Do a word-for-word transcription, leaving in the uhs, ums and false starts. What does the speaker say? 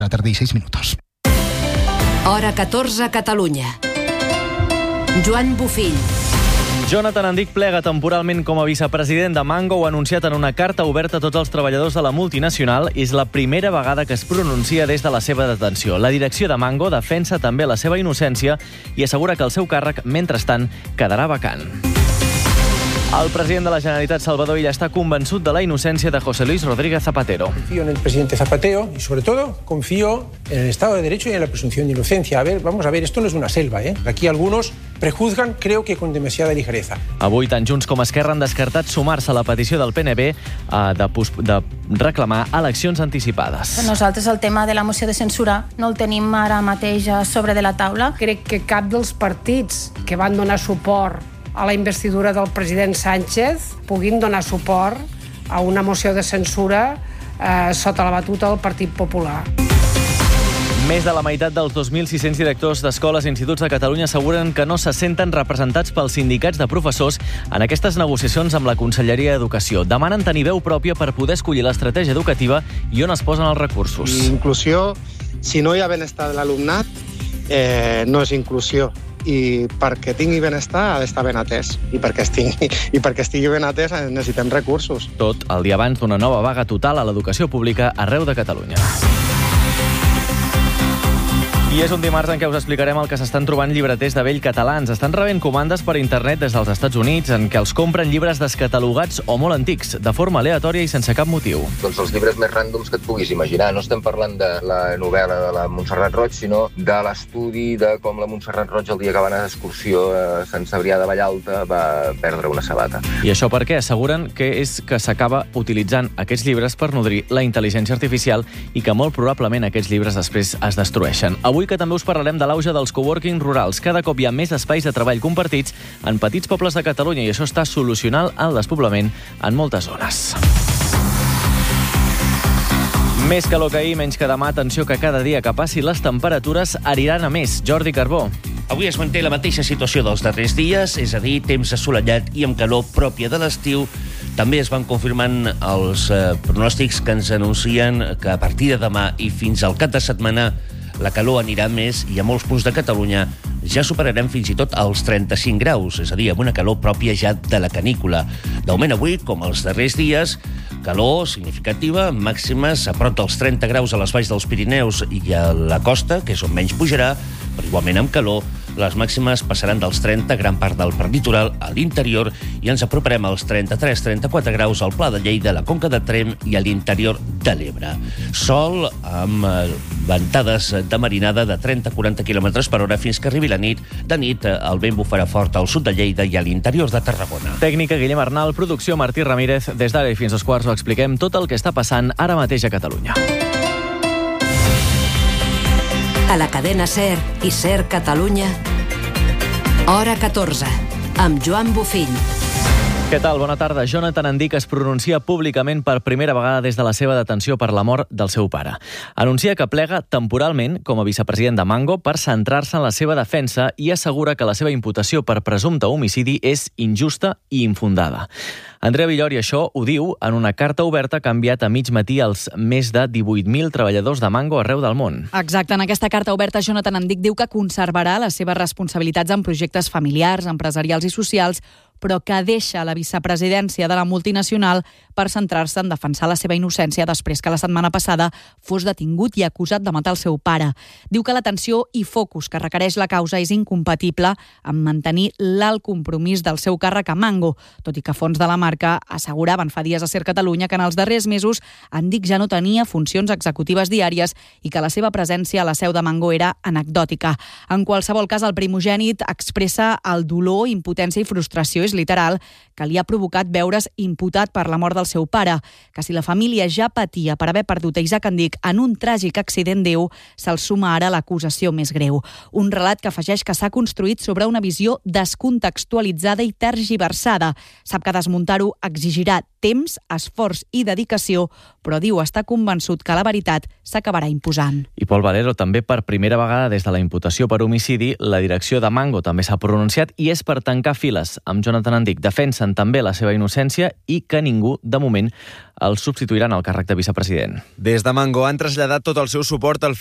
La tarde y seis minutos. Hora catorze, Catalunya. Joan Bofill. Jonathan Andic plega temporalment com a vicepresident de Mango. Ho ha anunciat en una carta oberta a tots els treballadors de la multinacional. És la primera vegada que es pronuncia des de la seva detenció. La direcció de Mango defensa també la seva innocència i assegura que el seu càrrec, mentrestant, quedarà vacant. El president de la Generalitat, Salvador Illa, està convençut de la innocència de José Luis Rodríguez Zapatero. Confío en el presidente Zapatero y, sobre todo, confío en el Estado de Derecho y en la presunción de inocencia. A ver, vamos a ver, esto no es una selva, ¿eh? Aquí algunos prejuzgan, creo que con demasiada ligereza. Avui, tant Junts com Esquerra han descartat sumar-se a la petició del P N B eh, de, de reclamar eleccions anticipades. Nosaltres el tema de la moció de censura no el tenim ara mateix a sobre de la taula. Crec que cap dels partits que van donar suport a la investidura del president Sánchez puguin donar suport a una moció de censura eh, sota la batuta del Partit Popular. Més de la meitat dels dos mil sis-cents directors d'escoles i instituts de Catalunya asseguren que no se senten representats pels sindicats de professors en aquestes negociacions amb la Conselleria d'Educació. Demanen tenir veu pròpia per poder escollir l'estratègia educativa i on es posen els recursos. Inclusió, si no hi ha benestar de l'alumnat, eh, no és inclusió. I perquè tingui benestar ha d'estar ben atès. I perquè estigui, i perquè estigui ben atès necessitem recursos. Tot el dia abans d'una nova vaga total a l'educació pública arreu de Catalunya. I és un dimarts en què us explicarem el que s'estan trobant llibreters de vell catalans. Estan rebent comandes per internet des dels Estats Units en què els compren llibres descatalogats o molt antics, de forma aleatòria i sense cap motiu. Doncs els llibres més ràndoms que et puguis imaginar. No estem parlant de la novel·la de la Montserrat Roig, sinó de l'estudi de com la Montserrat Roig el dia que va anar d'excursió a Sant Cebrià de Vallalta va perdre una sabata. I això per què? Asseguren que és que s'acaba utilitzant aquests llibres per nodrir la intel·ligència artificial i que molt probablement aquests llibres després es destrueixen. Avui que també us parlarem de l'auge dels coworking rurals. Cada cop hi ha més espais de treball compartits en petits pobles de Catalunya i això està solucionant el despoblament en moltes zones. Més calor que ahir, menys que demà. Atenció que cada dia que passi les temperatures aniran a més. Jordi Carbó. Avui es manté la mateixa situació dels darrers dies, és a dir, temps assolellat i amb calor pròpia de l'estiu. També es van confirmant els eh, pronòstics que ens anuncien que a partir de demà i fins al cap de setmana la calor anirà més i a molts punts de Catalunya ja superarem fins i tot els trenta-cinc graus, és a dir, amb una calor pròpia ja de la canícula. D'augment avui, com els darrers dies, calor significativa, màximes a prop dels trenta graus a les valls dels Pirineus i a la costa, que és on menys pujarà, però igualment amb calor. Les màximes passaran dels trenta, gran part del litoral, a l'interior, i ens aproparem als trenta-tres a trenta-quatre graus al Pla de Lleida, la Conca de Tremp i a l'interior de l'Ebre. Sol amb ventades de marinada de trenta a quaranta quilòmetres per hora fins que arribi la nit. De nit, el vent bufarà fort al sud de Lleida i a l'interior de Tarragona. Tècnica Guillem Arnal, producció Martí Ramírez. Des d'ara i fins als quarts ho expliquem tot el que està passant ara mateix a Catalunya. A la cadena SER i SER Catalunya, Hora catorze, amb Joan Bofill. Què tal? Bona tarda. Jonathan Andic es pronuncia públicament per primera vegada des de la seva detenció per la mort del seu pare. Anuncia que plega temporalment com a vicepresident de Mango per centrar-se en la seva defensa i assegura que la seva imputació per presumpte homicidi és injusta i infundada. Andrea Villori això ho diu en una carta oberta que ha enviat a mig matí als més de divuit mil treballadors de Mango arreu del món. Exacte. En aquesta carta oberta, Jonathan Andic diu que conservarà les seves responsabilitats en projectes familiars, empresarials i socials, però que deixa la vicepresidència de la multinacional per centrar-se en defensar la seva innocència després que la setmana passada fos detingut i acusat de matar el seu pare. Diu que l'atenció i focus que requereix la causa és incompatible amb mantenir l'alt compromís del seu càrrec a Mango, tot i que fons de la marca asseguraven fa dies a SER Catalunya que en els darrers mesos Andic ja no tenia funcions executives diàries i que la seva presència a la seu de Mango era anecdòtica. En qualsevol cas, el primogènit expressa el dolor, impotència i frustració, és literal, que li ha provocat veure's imputat per la mort del seu pare, que si la família ja patia per haver perdut a Isaac Andic en un tràgic accident d'E U, se'l suma ara l'acusació més greu. Un relat que afegeix que s'ha construït sobre una visió descontextualitzada i tergiversada. Sap que desmuntar-ho exigirà temps, esforç i dedicació, però diu estar convençut que la veritat s'acabarà imposant. I Pol Valero, també per primera vegada des de la imputació per homicidi, la direcció de Mango també s'ha pronunciat i és per tancar files amb Jonathan Jonathan Andic defensen també la seva innocència i que ningú, de moment, el substituirà en el càrrec de vicepresident. Des de Mango han traslladat tot el seu suport al